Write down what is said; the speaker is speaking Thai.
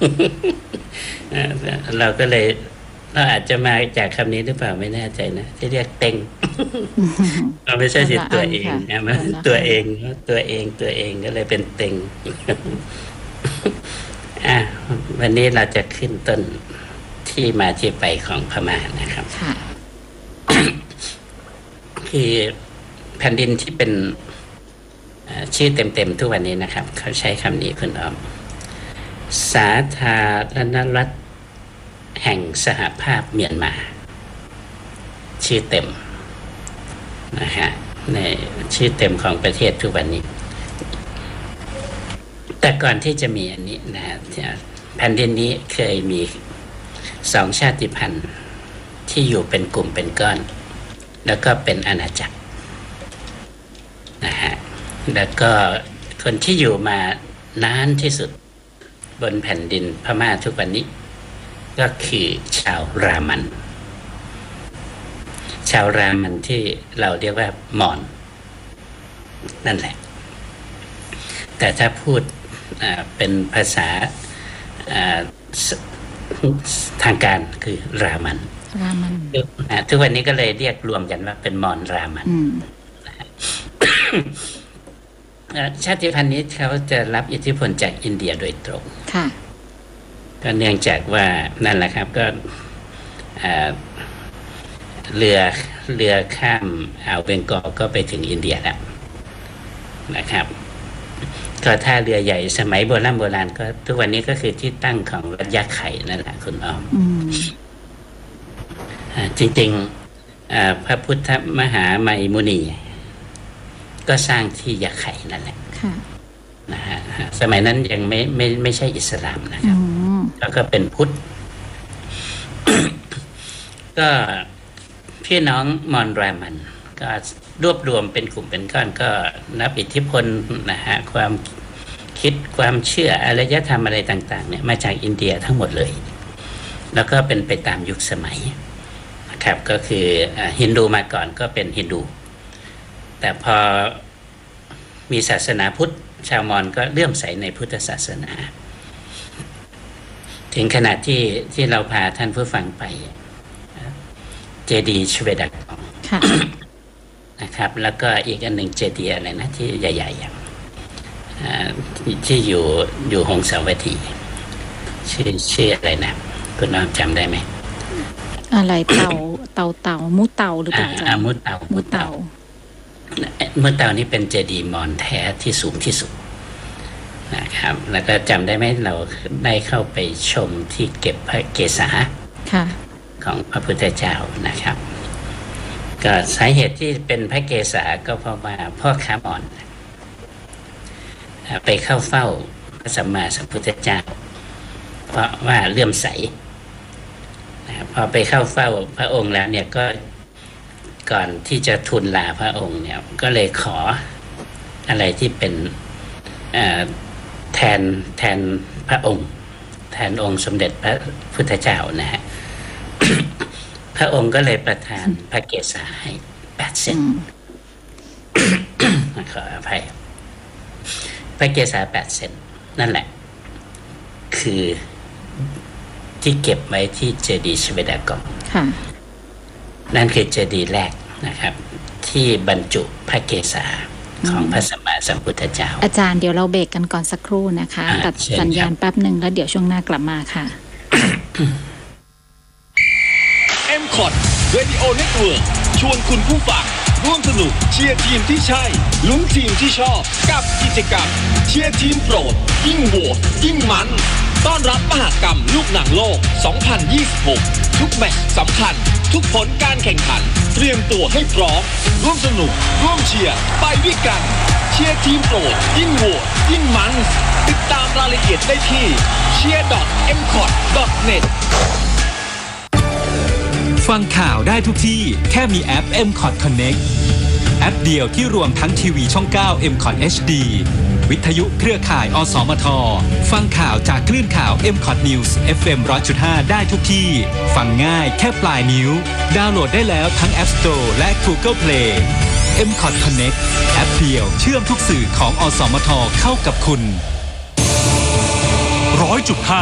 เราก็เลยเราอาจจะมาจากคำนี้หรือเปล่าไม่แน่ใจนะที่เรียกเต็งเราไม่ใช่สิตัวเองนะมันตัวเองก็เลยเป็นเต็งวันนี้เราจะขึ้นต้นที่มาที่ไปของพม่านะครับคือแผ่นดินที่เป็นชื่อเต็มๆทุกวันนี้นะครับเขาใช้คำนี้คุณอ้อมสาธารณรัฐแห่งสหภาพเมียนมาชื่อเต็มนะฮะในชื่อเต็มของประเทศทุกวันนี้แต่ก่อนที่จะมีอันนี้นะฮะแผ่นดินนี้เคยมี2ชาติพันธุ์ที่อยู่เป็นกลุ่มเป็นก้อนแล้วก็เป็นอาณาจักรนะฮะแล้วก็คนที่อยู่มานานที่สุดบนแผ่นดินพม่าทุกวันนี้ก็คือชาวรามันที่เราเรียกว่ามอญนั่นแหละแต่ถ้าพูดเป็นภาษาทางการคือรามันทุกวันนี้ก็เลยเรียกรวมกันว่าเป็นมอญรามันชาติพันธุ์นี้เขาจะรับอิทธิพลจากอินเดียโดยตรงก็เนื่องจากว่านั่นแหละครับก็เรือข้ามอ่าวเบงกอลก็ไปถึงอินเดียแล้วนะครับก็ท่าเรือใหญ่สมัยโบราณก็ทุกวันนี้ก็คือที่ตั้งของรัฐยะไข่นั่นแหละคุณอ้อมจริงๆพระพุทธมหาไมมุนีก็สร้างที่ยะไข่นั่นแหละนะฮะสมัยนั้นยังไม่ใช่อิสลามนะครับแล้วก็เป็นพุทธ ก็พี่น้องมอญรามันก็รวบรวมเป็นกลุ่มเป็นก้อนก็นับอิทธิพลนะฮะความคิดความเชื่ออารยธรรมอะไรต่างๆเนี่ยมาจากอินเดียทั้งหมดเลยแล้วก็เป็นไปตามยุคสมัยนะครับก็คือฮินดูมาก่อนก็เป็นฮินดูแต่พอมีศาสนาพุทธชาวมอญก็เลื่อมใสในพุทธศาสนาถึงขนาดที่เราพาท่านผู้ฟังไปเจดีย์ชเวดากองนะครับแล้วก็อีกอันหนึ่งเจดีย์อะไรนะที่ใหญ่ๆอย่างที่อยู่หงสาวดีชื่ออะไรนะคุณน้องจำได้ไหมอะไรเต่ามุเต่าหรือเปล่าจ๊ะมุเต่านี่เป็นเจดีย์มอญแท้ที่สูงที่สุดนะครับแล้วก็จำได้ไหมเราได้เข้าไปชมที่เก็บพระเกศาของพระพุทธเจ้านะครับก็สาเหตุที่เป็นพระเกศาก็เพราะว่าพ่อค้ามอญไปเข้าเฝ้าพระสัมมาสัมพุทธเจ้าเพราะว่าเลื่อมใสพอไปเข้าเฝ้าพระองค์แล้วเนี่ยก็ก่อนที่จะทูลลาพระองค์เนี่ยก็เลยขออะไรที่เป็นแทนพระองค์แทนองค์สมเด็จพระพุทธเจ้านะฮะ พระองค์ก็เลยประทานพระเกศาให้8 เซน ขออภัยพระเกศา8 เซนนั่นแหละคือที่เก็บไว้ที่เจดีย์ชเวดากองนั่นคือเจดีย์แรกนะครับที่บรรจุพระเกศาของพระสัมมาสัมพุทธเจ้าอาจารย์เดี๋ยวเราเบรกกันก่อนสักครู่นะคะตัดสัญญาณแป๊บนึงแล้วเดี๋ยวช่วงหน้ากลับมาค่ะ M-Cot Radio Network ชวนคุณผู้ฟังร่วมสนุกเชียร์ทีมที่ใช่ลุ้นทีมที่ชอบกับกิจกรรมเชียร์ทีมโปรดยิ่งโหวตยิ่งมันต้อนรับมหกรรมลูกหนังโลก 2026 ทุกแมตช์สำคัญทุกผลการแข่งขันเตรียมตัวให้พร้อมร่วมสนุกร่วมเชียร์ไปด้วยกันเชียร์ทีมโปรดยิ่งโหวตยิ่งมันติดตามรายละเอียดได้ที่ cheer.mcot.net ฟังข่าวได้ทุกที่แค่มีแอป M-Cot Connect แอปเดียวที่รวมทั้งทีวีช่อง 9 M-Cot HD วิทยุเครือข่ายอสมทฟังข่าวจากคลื่นข่าว M-Cot News FM 100.5 ได้ทุกที่ฟังง่ายแค่ปลายนิ้วดาวน์โหลดได้แล้วทั้ง App Store และ Google Play M-Cot Connect แอปเดียวเชื่อมทุกสื่อของอสมทเข้ากับคุณ 100.5